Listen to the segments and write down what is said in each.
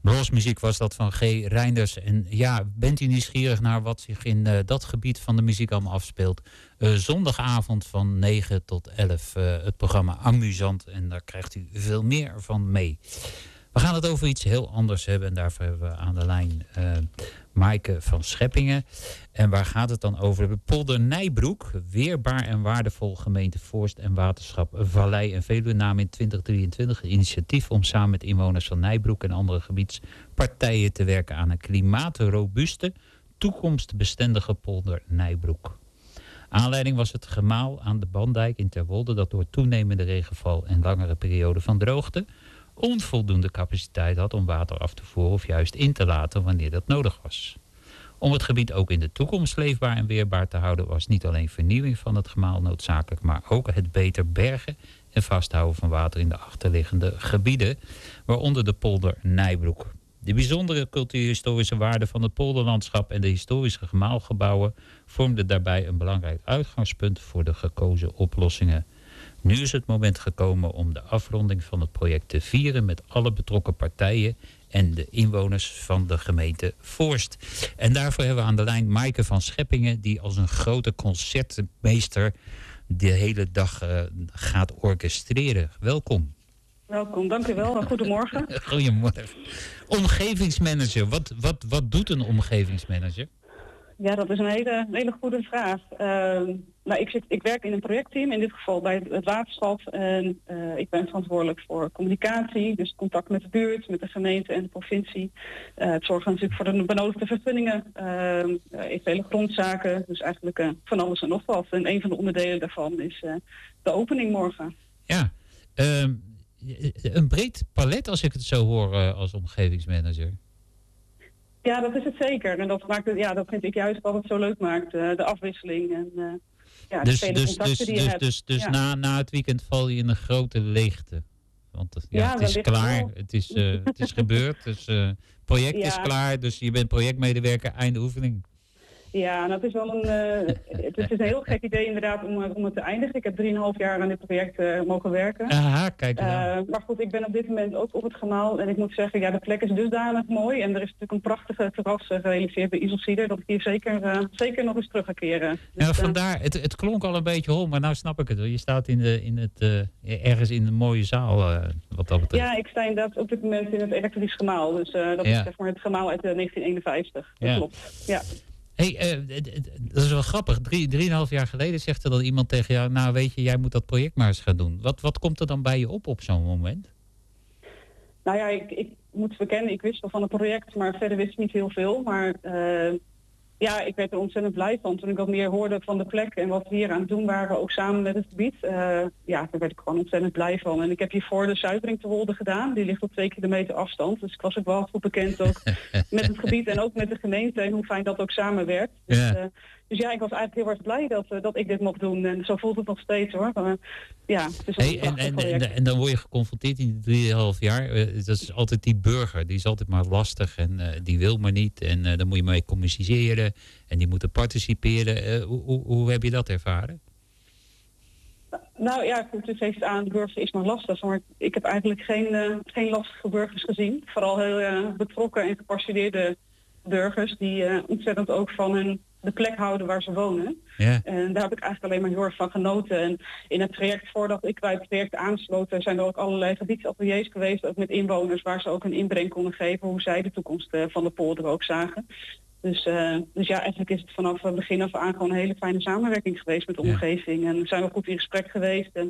Bluesmuziek was dat van G. Reinders. En ja, bent u nieuwsgierig naar wat zich in dat gebied van de muziek allemaal afspeelt? Zondagavond van 9 tot 11 het programma Amusant. En daar krijgt u veel meer van mee. We gaan het over iets heel anders hebben. En daarvoor hebben we aan de lijn Maaike van Scheppingen. En waar gaat het dan over? De polder Nijbroek, weerbaar en waardevol gemeente Voorst en waterschap Vallei en Veluwe namen in 2023 een initiatief om samen met inwoners van Nijbroek en andere gebiedspartijen te werken aan een klimaatrobuuste, toekomstbestendige polder Nijbroek. Aanleiding was het gemaal aan de Bandijk in Terwolde dat door toenemende regenval en langere perioden van droogte onvoldoende capaciteit had om water af te voeren of juist in te laten wanneer dat nodig was. Om het gebied ook in de toekomst leefbaar en weerbaar te houden was niet alleen vernieuwing van het gemaal noodzakelijk, maar ook het beter bergen en vasthouden van water in de achterliggende gebieden, waaronder de polder Nijbroek. De bijzondere cultuurhistorische waarde van het polderlandschap en de historische gemaalgebouwen vormden daarbij een belangrijk uitgangspunt voor de gekozen oplossingen. Nu is het moment gekomen om de afronding van het project te vieren met alle betrokken partijen en de inwoners van de gemeente Voorst. En daarvoor hebben we aan de lijn Maaike van Scheppingen, die als een grote concertmeester de hele dag gaat orchestreren. Welkom. Welkom, dank u wel. Goedemorgen. Goedemorgen. Omgevingsmanager, wat doet een omgevingsmanager? Ja, dat is een hele goede vraag. Ik werk in een projectteam, in dit geval bij het waterschap. En ik ben verantwoordelijk voor communicatie, dus contact met de buurt, met de gemeente en de provincie. Het zorgen natuurlijk voor de benodigde vergunningen, eventuele grondzaken, dus eigenlijk van alles en nog wat. En een van de onderdelen daarvan is de opening morgen. Ja, een breed palet als ik het zo hoor als omgevingsmanager. Ja, dat is het zeker. En dat maakt het, dat vind ik juist wat het zo leuk maakt. De afwisseling en de vele contacten die je hebt. Dus na het weekend val je in een grote leegte. Want het is klaar, het is gebeurd, dus het project is klaar. Dus je bent projectmedewerker, einde oefening. Ja, en dat is wel het is een heel gek idee inderdaad om het te eindigen. Ik heb 3,5 jaar aan dit project mogen werken. Aha, kijk maar goed, ik ben op dit moment ook op het gemaal. En ik moet zeggen, de plek is dusdanig mooi. En er is natuurlijk een prachtige terras gerealiseerd bij Iselsieder. Dat ik hier zeker nog eens terug ga keren. Dus, vandaar, het klonk al een beetje hol, maar nou snap ik het. Je staat ergens in een mooie zaal wat dat betreft. Ja, ik sta inderdaad op dit moment in het elektrisch gemaal. Dus dat is zeg maar het gemaal uit 1951. Dat klopt, ja. Hey, dat is wel grappig. 3,5 jaar geleden zegt er dan iemand tegen jou, nou weet je, jij moet dat project maar eens gaan doen. Wat komt er dan bij je op zo'n moment? Nou ja, ik moet bekennen, ik wist wel van het project, maar verder wist ik niet heel veel. Maar ik werd er ontzettend blij van toen ik wat meer hoorde van de plek en wat we hier aan het doen waren, ook samen met het gebied. Daar werd ik gewoon ontzettend blij van. En ik heb hiervoor de zuivering te Wolde gedaan. Die ligt op 2 kilometer afstand. Dus ik was ook wel goed bekend ook met het gebied en ook met de gemeente en hoe fijn dat ook samenwerkt. Dus ik was eigenlijk heel erg blij dat ik dit mocht doen. En zo voelt het nog steeds hoor. Maar, het is wel een prachtig project. En dan word je geconfronteerd in die 3,5 jaar. Dat is altijd die burger. Die is altijd maar lastig en die wil maar niet. En dan moet je mee communiceren. En die moeten participeren. Hoe heb je dat ervaren? Nou ja, goed, het heeft aan de burger is maar lastig. Maar ik heb eigenlijk geen lastige burgers gezien. Vooral heel betrokken en gepassioneerde burgers die ontzettend ook van de plek houden waar ze wonen. Ja. En daar heb ik eigenlijk alleen maar heel erg van genoten. En in het traject, voordat ik bij het project aansloot, zijn er ook allerlei gebiedsateliers geweest, ook met inwoners, waar ze ook een inbreng konden geven hoe zij de toekomst van de polder ook zagen. Dus eigenlijk is het vanaf het begin af aan gewoon een hele fijne samenwerking geweest met de omgeving. En we zijn wel goed in gesprek geweest. En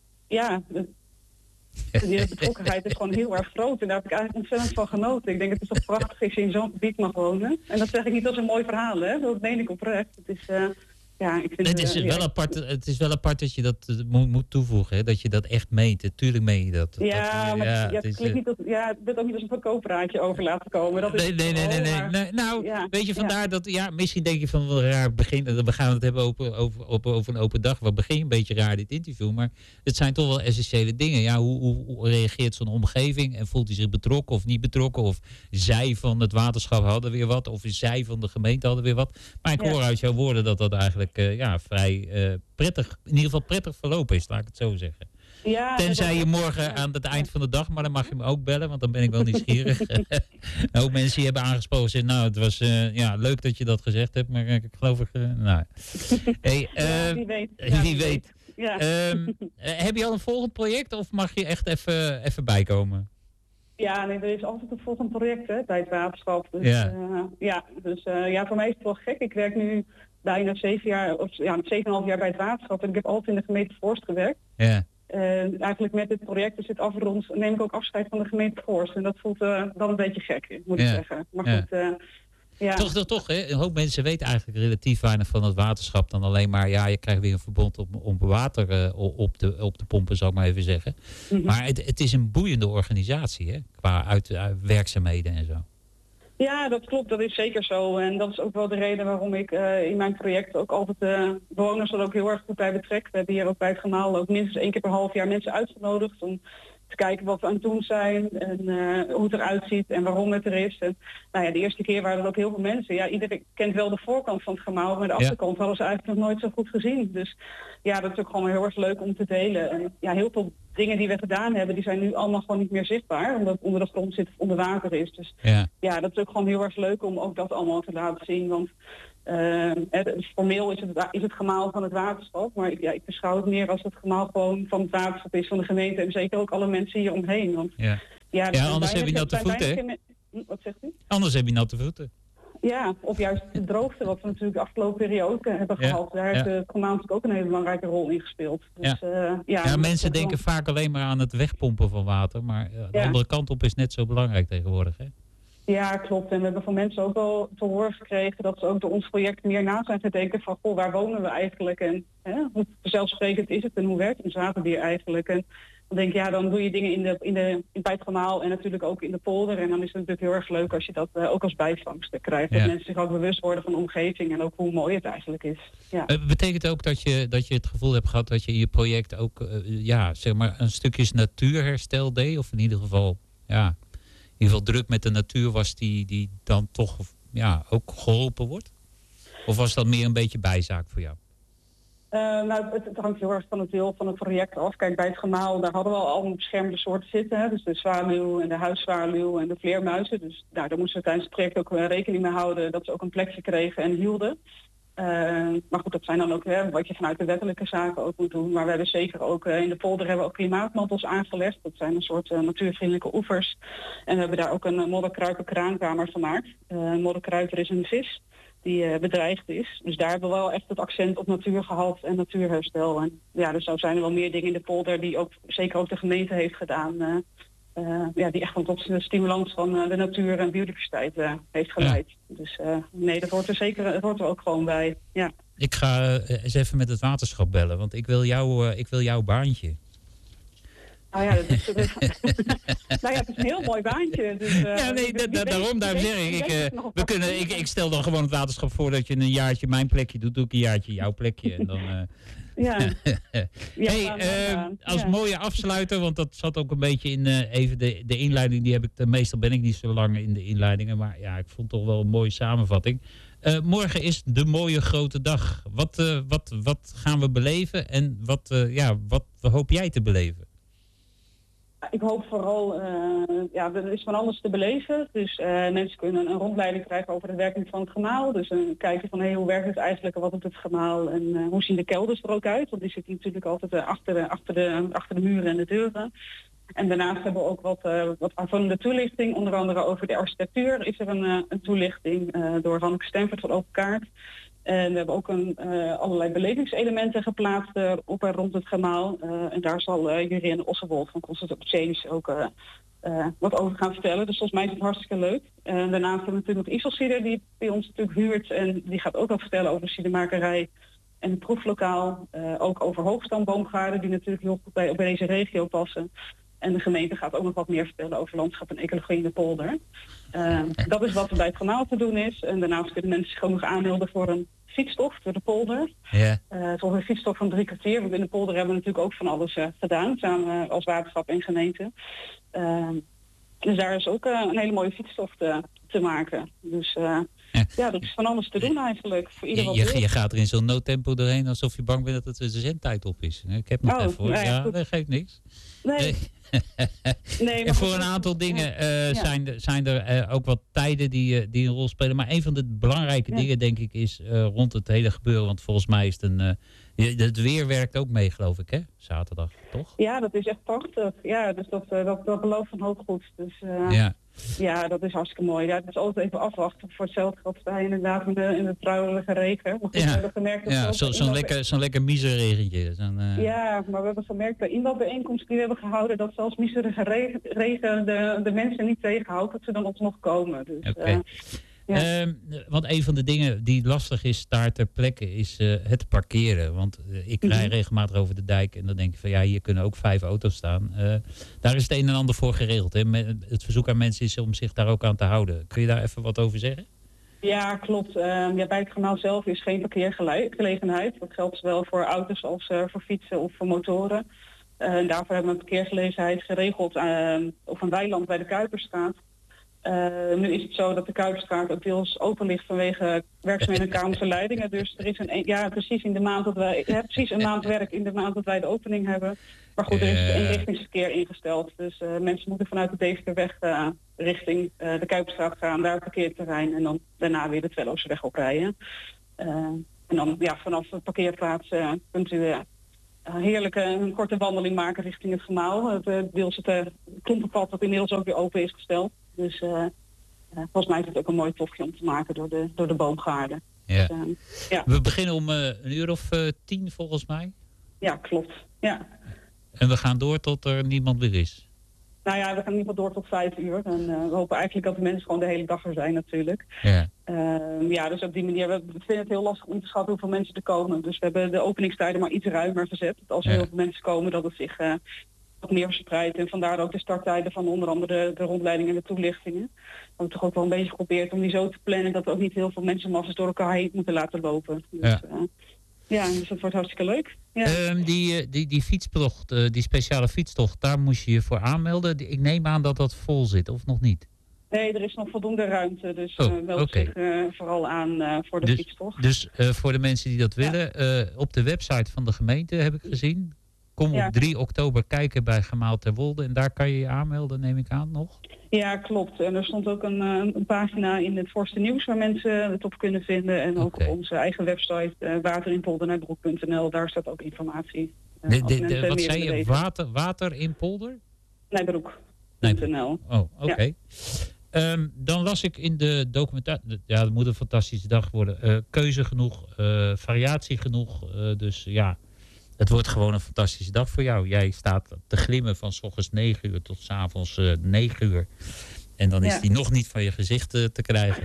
de betrokkenheid is gewoon heel erg groot. En daar heb ik eigenlijk ontzettend van genoten. Ik denk het is toch prachtig als je in zo'n gebied mag wonen. En dat zeg ik niet als een mooi verhaal, hè. Dat meen ik oprecht. Het is... ik vind het is wel apart dat je dat moet toevoegen, hè? Dat je dat echt meent. Natuurlijk meen je dat. Het klinkt niet het wordt ook niet als een verkooppraatje over laten komen. Dat is nee. Nou, weet je, vandaar dat, misschien denk je van wel raar begin. We gaan het hebben over een open dag. We beginnen een beetje raar dit interview, maar het zijn toch wel essentiële dingen. Ja, hoe reageert zo'n omgeving en voelt hij zich betrokken of niet betrokken? Of zij van het waterschap hadden weer wat, of zij van de gemeente hadden weer wat. Maar ik hoor uit jouw woorden dat eigenlijk vrij prettig, in ieder geval prettig verlopen is, laat ik het zo zeggen. Ja, Tenzij je morgen aan het eind van de dag, maar dan mag je me ook bellen, want dan ben ik wel nieuwsgierig. Ook mensen die hebben aangesproken zeggen, nou, het was leuk dat je dat gezegd hebt, maar ik geloof nou. Hey, wie weet. Wie weet. Ja. Heb je al een volgend project of mag je echt even bijkomen? Ja, nee, er is altijd een volgend project bij het waterschap. Dus, voor mij is het wel gek. Ik werk nu bijna 7,5 jaar bij het waterschap en ik heb altijd in de gemeente Voorst gewerkt. Ja. Eigenlijk met dit project is het afrond, neem ik ook afscheid van de gemeente Voorst. En dat voelt dan een beetje gek, moet ik zeggen. Maar goed, Toch, hè? Een hoop mensen weten eigenlijk relatief weinig van het waterschap dan alleen maar, je krijgt weer een verbod om water op te pompen, zou ik maar even zeggen. Mm-hmm. Maar het is een boeiende organisatie, hè? Qua werkzaamheden en zo. Ja, dat klopt, dat is zeker zo. En dat is ook wel de reden waarom ik in mijn project ook altijd bewoners er ook heel erg goed bij betrek. We hebben hier ook bij het Gemaal ook minstens 1 keer per half jaar mensen uitgenodigd om te kijken wat we aan het doen zijn en hoe het eruit ziet en waarom het er is. En, de eerste keer waren er ook heel veel mensen. Ja, iedereen kent wel de voorkant van het Gemaal, maar de achterkant hadden ze eigenlijk nog nooit zo goed gezien. Dus ja, dat is ook gewoon heel erg leuk om te delen. En ja, heel veel dingen die we gedaan hebben, die zijn nu allemaal gewoon niet meer zichtbaar, omdat het onder de grond zit of onder water is. Dus dat is ook gewoon heel erg leuk om ook dat allemaal te laten zien. Want formeel is het Gemaal van het waterschap, maar ik beschouw het meer als het Gemaal gewoon van het waterschap is, van de gemeente en zeker ook alle mensen hier omheen. Want, anders heb je natte voeten. Wat zegt u? Anders heb je natte voeten. Ja, of juist de droogte, wat we natuurlijk de afgelopen periode hebben gehad. Daar heeft het Gemaal natuurlijk ook een hele belangrijke rol in gespeeld. Dus, mensen denken vaak alleen maar aan het wegpompen van water, maar de andere kant op is net zo belangrijk tegenwoordig, hè? Ja, klopt. En we hebben van mensen ook wel te horen gekregen dat ze ook door ons project meer na zijn te denken van, waar wonen we eigenlijk en hoe vanzelfsprekend is het en hoe werkt ons waterbeheer eigenlijk. En dan denk ik, dan doe je dingen bij het Gemaal en natuurlijk ook in de polder. En dan is het natuurlijk heel erg leuk als je dat ook als bijvangst krijgt. Dat mensen zich ook bewust worden van de omgeving en ook hoe mooi het eigenlijk is. Ja. Betekent ook dat je het gevoel hebt gehad dat je in je project ook een stukjes natuurherstel deed? Of in ieder geval, in ieder geval druk met de natuur was die dan toch ook geholpen wordt? Of was dat meer een beetje bijzaak voor jou? Het hangt heel erg van het deel van het project af. Kijk, bij het Gemaal, daar hadden we al beschermde soorten zitten. Hè? Dus de zwaluw en de huiszwaluw en de vleermuizen. Dus daar moesten we tijdens het project ook rekening mee houden dat ze ook een plekje kregen en hielden. Maar goed, dat zijn dan ook wat je vanuit de wettelijke zaken ook moet doen. Maar we hebben zeker ook in de polder hebben we ook klimaatmantels aangelegd. Dat zijn een soort natuurvriendelijke oevers. En we hebben daar ook een modderkruiper-kraankamer gemaakt. Modderkruiper is een vis die bedreigd is. Dus daar hebben we wel echt het accent op natuur gehad en natuurherstel. En dus zo zijn er wel meer dingen in de polder die ook zeker ook de gemeente heeft gedaan. Die echt tot de stimulans van de natuur en biodiversiteit heeft geleid. Dus dat hoort er zeker, het hoort er ook gewoon bij. Ja. Ik ga eens even met het waterschap bellen, want ik wil jouw baantje. Nou ja, het is een heel mooi baantje. Dus, daarom zeg ik stel dan gewoon het waterschap voor dat je een jaartje mijn plekje doet, doe ik een jaartje jouw plekje en dan. Als mooie afsluiter, want dat zat ook een beetje in even de inleiding, die heb ik meestal ben ik niet zo lang in de inleidingen, maar ik vond toch wel een mooie samenvatting. Morgen is de mooie grote dag. Wat gaan we beleven en wat hoop jij te beleven? Ik hoop vooral, er is van alles te beleven. Dus mensen kunnen een rondleiding krijgen over de werking van het Gemaal. Dus kijken van hoe werkt het eigenlijk en wat doet het Gemaal en hoe zien de kelders er ook uit. Want die zitten natuurlijk altijd achter de muren en de deuren. En daarnaast hebben we ook wat aanvullende toelichting. Onder andere over de architectuur is er een toelichting door Hanneke Stemford van Open Kaart. En we hebben ook allerlei belevingselementen geplaatst op en rond het Gemaal. En daar zal Jurien Ossenwold van Constant Change ook wat over gaan vertellen. Dus volgens mij is het hartstikke leuk. Daarnaast hebben we natuurlijk nog Iselsieder die bij ons natuurlijk huurt. En die gaat ook wat vertellen over de siedermakerij en het proeflokaal. Ook over hoogstamboomgaarden die natuurlijk heel goed bij deze regio passen. En de gemeente gaat ook nog wat meer vertellen over landschap en ecologie in de polder. Dat is wat er bij het Gemaal te doen is. En daarnaast kunnen mensen zich ook nog aanmelden voor een fietstocht door de polder. Voor een fietstocht van 3 kwartier. Want in de polder hebben we natuurlijk ook van alles gedaan. Samen als waterschap en gemeente. Dus daar is ook een hele mooie fietstocht te maken. Dus ja, dat is van alles te doen eigenlijk. Voor ieder wat je gaat er in zo'n noodtempo doorheen alsof je bang bent dat het de zendtijd op is. Ik heb nog even hoor. Ja, dat geeft niks. Nee. Nee, en voor een aantal dingen zijn er ook wat tijden die een rol spelen. Maar een van de belangrijke dingen, denk ik, is rond het hele gebeuren. Want volgens mij is het weer werkt ook mee, geloof ik, hè? Zaterdag, toch? Ja, dat is echt prachtig. Ja, dus dat belooft een hoop goed. Dus ja, dat is hartstikke mooi. Ja, het is altijd even afwachten. Voor hetzelfde geld sta je inderdaad in de druilige regen. Maar goed, we hebben gemerkt dat zo'n lekker miserregentje. Ja, maar we hebben gemerkt bij inloopbijeenkomsten die we hebben gehouden dat zelfs miserige regen de mensen niet tegenhoudt, dat ze dan alsnog komen. Dus, want een van de dingen die lastig is daar ter plekke is het parkeren. Want ik rij regelmatig over de dijk en dan denk ik van ja, hier kunnen ook 5 auto's staan. Daar is het een en ander voor geregeld. Hè? Het verzoek aan mensen is om zich daar ook aan te houden. Kun je daar even wat over zeggen? Ja, klopt. Bij het kanaal zelf is geen parkeergelegenheid. Dat geldt zowel voor auto's als voor fietsen of voor motoren. Daarvoor hebben we een parkeergelegenheid geregeld op een weiland bij de Kuiperstraat. Nu is het zo dat de Kuiperstraat ook deels open ligt vanwege werkzaamheden en kamerverleidingen. Dus er is precies in de maand dat wij precies een maand werk in de maand dat wij de opening hebben. Maar goed, er is eenrichtingsverkeer ingesteld. Dus mensen moeten vanuit de Deventerweg richting de Kuiperstraat gaan, daar het parkeerterrein en dan daarna weer de Twellooseweg oprijden. En dan vanaf de parkeerplaats kunt u heerlijke een korte wandeling maken richting het gemaal. Deels het klompenpad dat inmiddels ook weer open is gesteld. Dus volgens mij is het ook een mooi tochtje om te maken door de boomgaarden. Ja. Dus, we beginnen om 10:00 volgens mij. Ja, klopt. Ja. En we gaan door tot er niemand meer is. Nou ja, we gaan in ieder geval door tot 5:00. En we hopen eigenlijk dat de mensen gewoon de hele dag er zijn natuurlijk. Ja. Dus op die manier, we vinden het heel lastig om te schatten hoeveel mensen er komen. Dus we hebben de openingstijden maar iets ruimer gezet. Dat als er heel veel mensen komen, dat het zich wat meer verspreidt. En vandaar ook de starttijden van onder andere de rondleidingen en de toelichtingen. We hebben toch ook wel een beetje geprobeerd om die zo te plannen dat we ook niet heel veel mensenmasses door elkaar heen moeten laten lopen. Dus, dus dat wordt hartstikke leuk. Ja. Die fietstocht, die speciale fietstocht, daar moest je je voor aanmelden. Ik neem aan dat dat vol zit, of nog niet? Nee, er is nog voldoende ruimte, dus meld zich vooral aan voor de fietstocht. Dus voor de mensen die dat willen, op de website van de gemeente heb ik gezien. Kom op 3 oktober kijken bij Gemaal Terwolde en daar kan je je aanmelden, neem ik aan nog? Ja, klopt. En er stond ook een pagina in het Voorste Nieuws waar mensen het op kunnen vinden. En ook op onze eigen website waterinpoldernijbroek.nl, daar staat ook informatie. Wat zei je? Water in Polder? Nijbroek.nl. Oh, oké. Dan las ik in de documentatie, ja, het moet een fantastische dag worden. Keuze genoeg, variatie genoeg, dus ja... Het wordt gewoon een fantastische dag voor jou. Jij staat te glimmen van 's ochtends 9:00 tot 's avonds 9:00. En dan is die nog niet van je gezicht te krijgen.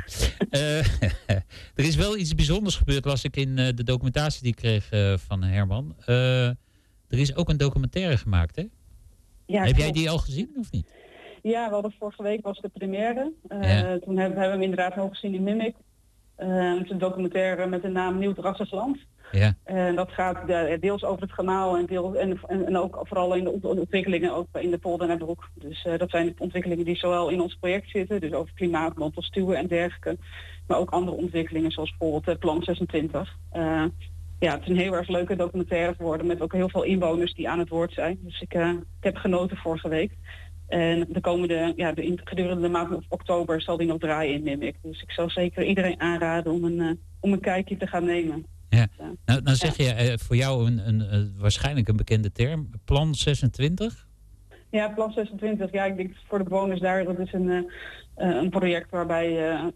Er is wel iets bijzonders gebeurd, las ik in de documentatie die ik kreeg van Herman. Er is ook een documentaire gemaakt, hè? Ja, heb jij die al gezien of niet? Ja, we hadden vorige week was de première. Toen hebben we hem inderdaad nog gezien in Mimic. Het is een documentaire met de naam Nieuw Drassig Land. Ja. Dat gaat deels over het gemaal en ook vooral in de ontwikkelingen ook in de polder en broek. Dus dat zijn de ontwikkelingen die zowel in ons project zitten, dus over klimaat, mantelstuwen en dergelijke, maar ook andere ontwikkelingen zoals bijvoorbeeld Plan 26. Het is een heel erg leuke documentaire geworden met ook heel veel inwoners die aan het woord zijn. Dus ik heb genoten vorige week. En de komende, gedurende de maand oktober zal die nog draaien in Mimic. Dus ik zou zeker iedereen aanraden om een kijkje te gaan nemen. Ja. Nou zeg je voor jou een waarschijnlijk een bekende term, Plan 26? Ja, Plan 26. Ja, ik denk voor de bewoners daar, dat is een project waarbij,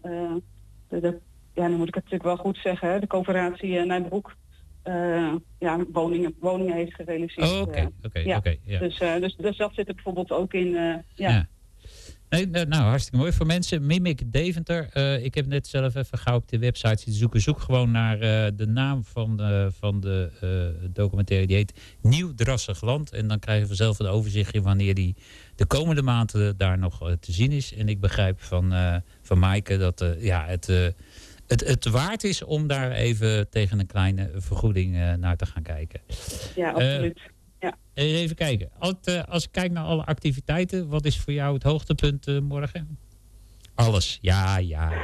nu moet ik het natuurlijk wel goed zeggen, de coöperatie Nijbroek woningen heeft gerealiseerd. Oké. Dus dat zit er bijvoorbeeld ook in. Nee, nou, hartstikke mooi. Voor mensen, Mimic Deventer. Ik heb net zelf even gauw op de website zitten zoeken. Zoek gewoon naar de naam van de documentaire. Die heet Nieuw Drassig Land. En dan krijg je vanzelf een overzichtje wanneer die de komende maanden daar nog te zien is. En ik begrijp van Maaike dat het waard is om daar even tegen een kleine vergoeding naar te gaan kijken. Ja, absoluut. Ja. Even kijken. Als ik kijk naar alle activiteiten, wat is voor jou het hoogtepunt morgen? Alles. Ja.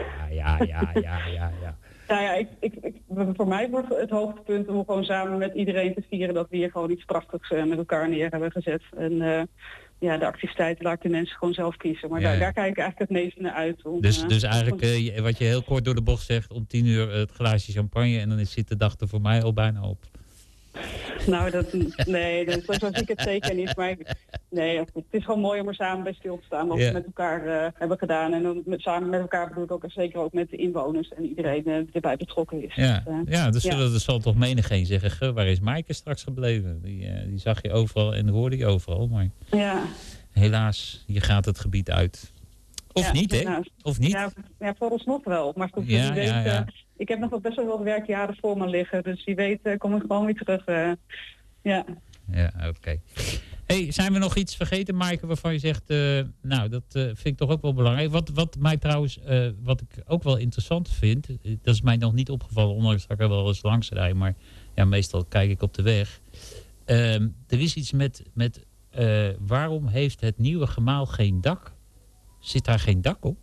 Nou ja, voor mij wordt het hoogtepunt om gewoon samen met iedereen te vieren dat we hier gewoon iets prachtigs met elkaar neer hebben gezet. En de activiteiten laat ik de mensen gewoon zelf kiezen. Maar daar kijk ik eigenlijk het meest naar uit. Dus eigenlijk wat je heel kort door de bocht zegt, om 10 uur het glaasje champagne en dan zit de dag er voor mij al bijna op. Nou, zo zie ik het zeker niet. Maar het is gewoon mooi om er samen bij stil te staan wat we met elkaar hebben gedaan. En dan samen met elkaar bedoel ik ook zeker ook met de inwoners en iedereen die erbij betrokken is. Er zal toch menigeen zeggen, waar is Maaike straks gebleven? Die zag je overal en hoorde je overal. Maar helaas, je gaat het gebied uit. Of niet, hè? Nou, of niet? Ja, vooralsnog wel. Maar goed, ik heb nog wel best wel wat werkjaren voor me liggen. Dus wie weet kom ik gewoon weer terug. Ja, oké. Hey, zijn we nog iets vergeten, Maaike, waarvan je zegt... dat vind ik toch ook wel belangrijk. Wat mij trouwens, wat ik ook wel interessant vind... dat is mij nog niet opgevallen, ondanks dat ik er wel eens langs rijd. Maar meestal kijk ik op de weg. Er is iets met waarom heeft het nieuwe gemaal geen dak? Zit daar geen dak op?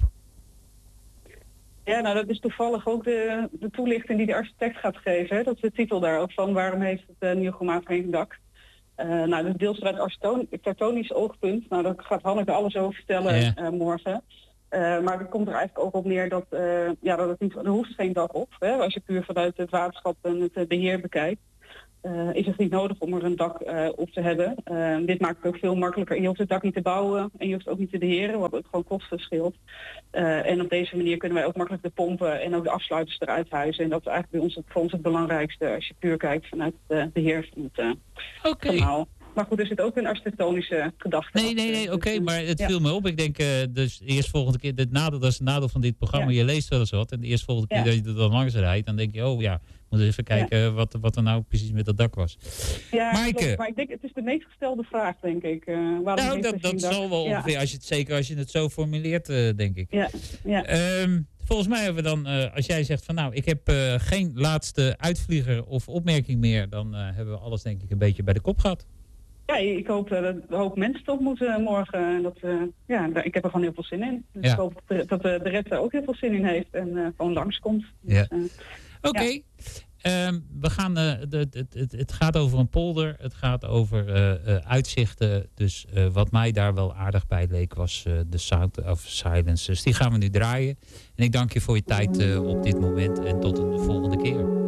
Ja, nou dat is toevallig ook de toelichting die de architect gaat geven. Hè? Dat is de titel daar ook van waarom heeft het nieuw gemaal geen dak. Dat is deels vanuit architectonisch oogpunt. Nou, daar gaat Hanneke alles over vertellen morgen. Maar het komt er eigenlijk ook op neer dat het niet, er hoeft geen dak op. Hè? Als je puur vanuit het waterschap en het beheer bekijkt. Is het niet nodig om er een dak op te hebben. Dit maakt het ook veel makkelijker. Je hoeft het dak niet te bouwen en je hoeft het ook niet te beheren, wat ook gewoon kosten scheelt. En op deze manier kunnen wij ook makkelijk de pompen en ook de afsluiters eruit huizen. En dat is eigenlijk voor ons het belangrijkste als je puur kijkt vanuit het beheer van het kanaal. Maar goed, er zit ook een architectonische gedachte. Nee, maar het viel me op. Ik denk, dus de eerstvolgende keer, dat is het nadeel van dit programma. Je leest wel eens wat. En de eerstvolgende keer dat je er dan langs rijdt, dan denk je, moet even kijken wat er nou precies met dat dak was. Ja, Maaike. Maar ik denk, het is de meest gestelde vraag, denk ik. Dat zal wel ongeveer, zeker als je het zo formuleert, denk ik. Ja. Volgens mij hebben we dan, als jij zegt van ik heb geen laatste uitvlieger of opmerking meer, dan hebben we alles denk ik een beetje bij de kop gehad. Ja, ik hoop dat een hoop mensen ontmoeten morgen. Ik heb er gewoon heel veel zin in. Dus ik hoop dat de rest er ook heel veel zin in heeft en gewoon langskomt. Ja. Oké. We gaan, het gaat over een polder, het gaat over uitzichten. Dus wat mij daar wel aardig bij leek was de Sound of Silence. Dus die gaan we nu draaien. En ik dank je voor je tijd op dit moment en tot een volgende keer.